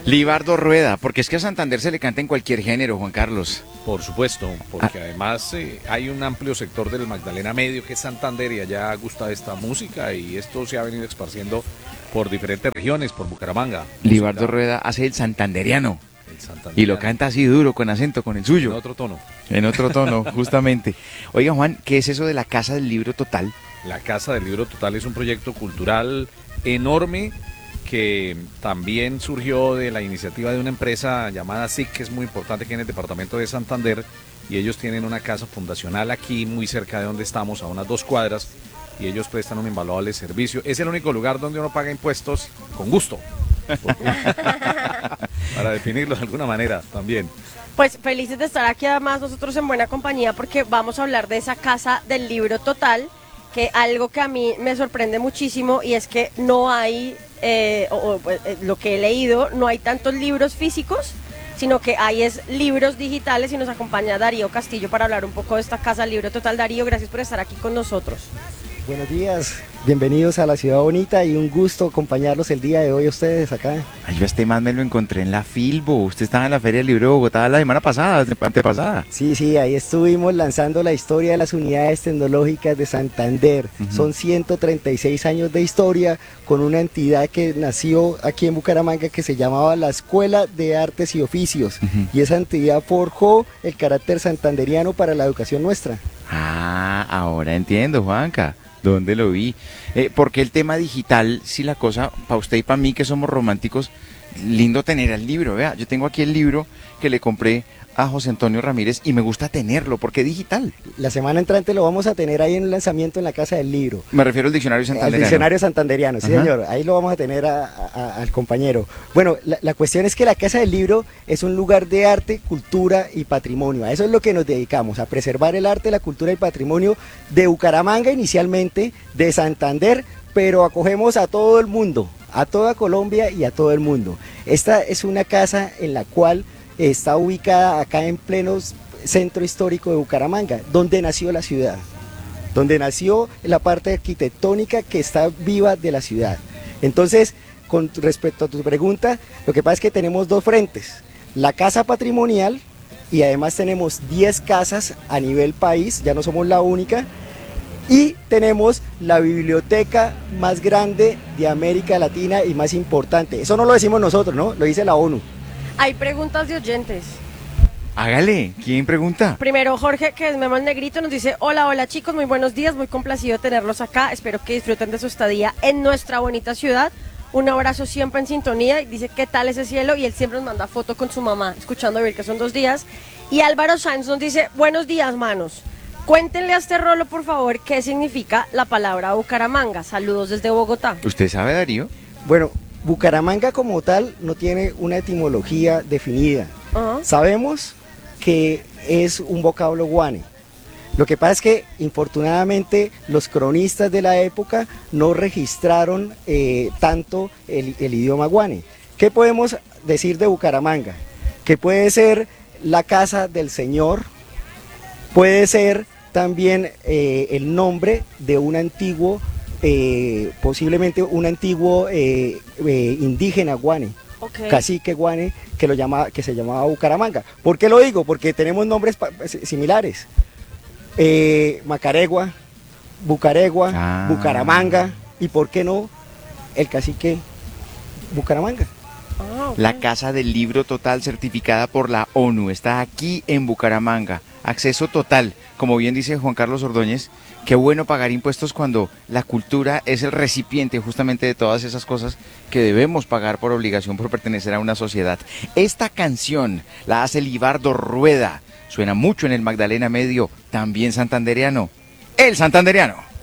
Libardo Rueda, porque es que a Santander se le canta en cualquier género, Juan Carlos. Por supuesto, porque además hay un amplio sector del Magdalena Medio que es Santander y allá gusta esta música y esto se ha venido esparciendo por diferentes regiones, por Bucaramanga. Libardo Rueda hace el santanderiano. Y lo canta así duro, con acento, con el suyo. En otro tono. En otro tono, justamente. Oiga, Juan, ¿qué es eso de la Casa del Libro Total? La Casa del Libro Total es un proyecto cultural enorme que también surgió de la iniciativa de una empresa llamada SIC, que es muy importante aquí en el departamento de Santander, y ellos tienen una casa fundacional aquí muy cerca de donde estamos, a unas 2 cuadras, y ellos prestan un invaluable servicio. Es el único lugar donde uno paga impuestos con gusto, para definirlo de alguna manera también. Pues felices de estar aquí, además nosotros en buena compañía, porque vamos a hablar de esa Casa del Libro Total, que algo que a mí me sorprende muchísimo y es que no hay, lo que he leído, no hay tantos libros físicos, sino que hay libros digitales, y nos acompaña Darío Castillo para hablar un poco de esta Casa del Libro Total. Darío, gracias por estar aquí con nosotros. Buenos días, bienvenidos a la ciudad bonita y un gusto acompañarlos el día de hoy a ustedes acá. Ay, yo a este man me lo encontré en la Filbo. Usted estaba en la Feria del Libro de Bogotá la semana pasada, antepasada. Sí, ahí estuvimos lanzando la historia de las unidades tecnológicas de Santander. Son 136 años de historia con una entidad que nació aquí en Bucaramanga que se llamaba la Escuela de Artes y Oficios. Y esa entidad forjó el carácter santanderiano para la educación nuestra. Ah, ahora entiendo, Juanca. ¿Dónde lo vi? Porque el tema digital, si la cosa, para usted y para mí que somos románticos, lindo tener el libro, vea, yo tengo aquí el libro que le compré a José Antonio Ramírez y me gusta tenerlo, porque es digital. La semana entrante lo vamos a tener ahí en el lanzamiento en la Casa del Libro. Me refiero al diccionario santanderiano. El diccionario santanderiano, sí señor, ahí lo vamos a tener al compañero. Bueno, la cuestión es que la Casa del Libro es un lugar de arte, cultura y patrimonio. A eso es lo que nos dedicamos, a preservar el arte, la cultura y el patrimonio de Bucaramanga inicialmente, de Santander, pero acogemos a todo el mundo, a toda Colombia y a todo el mundo. Esta es una casa en la cual está ubicada acá en pleno centro histórico de Bucaramanga, donde nació la ciudad, donde nació la parte arquitectónica que está viva de la ciudad. Entonces, con respecto a tu pregunta, lo que pasa es que tenemos 2 frentes, la casa patrimonial y además tenemos 10 casas a nivel país, ya no somos la única, y tenemos la biblioteca más grande de América Latina y más importante. Eso no lo decimos nosotros, ¿no? Lo dice la ONU. Hay preguntas de oyentes. Hágale, ¿quién pregunta? Primero Jorge, que es Memo el Negrito, nos dice: hola chicos, muy buenos días, muy complacido de tenerlos acá, espero que disfruten de su estadía en nuestra bonita ciudad. Un abrazo siempre en sintonía, y dice qué tal ese cielo, y él siempre nos manda foto con su mamá, escuchando vivir, que son 2 días. Y Álvaro Sáenz nos dice: buenos días, manos. Cuéntenle a este rolo, por favor, qué significa la palabra Bucaramanga. Saludos desde Bogotá. ¿Usted sabe, Darío? Bueno, Bucaramanga como tal no tiene una etimología definida. Sabemos que es un vocablo guane. Lo que pasa es que, infortunadamente, los cronistas de la época no registraron tanto el idioma guane. ¿Qué podemos decir de Bucaramanga? Que puede ser la casa del señor, puede ser también el nombre de un antiguo, posiblemente un antiguo indígena guane. Cacique guane que se llamaba Bucaramanga. ¿Por qué lo digo? Porque tenemos nombres similares. Macaregua, Bucaregua, Bucaramanga, y por qué no el cacique Bucaramanga. La Casa del Libro Total, certificada por la ONU, está aquí en Bucaramanga. Acceso total, como bien dice Juan Carlos Ordóñez. Qué bueno pagar impuestos cuando la cultura es el recipiente justamente de todas esas cosas que debemos pagar por obligación por pertenecer a una sociedad. Esta canción la hace Libardo Rueda. Suena mucho en el Magdalena Medio, también santanderiano. El santanderiano.